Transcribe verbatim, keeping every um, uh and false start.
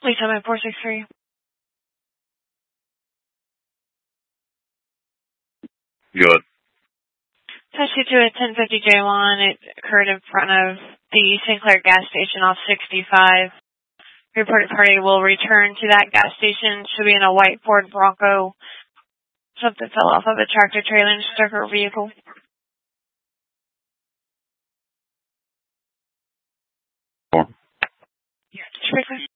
Please tell me four six three. Good. Touch you to a ten fifty J one. It occurred in front of the Saint Clair gas station off sixty-five. Reported party will return to that gas station. Should be in a white Ford Bronco. Something fell off of a tractor trailer and struck her vehicle. Four. Yeah.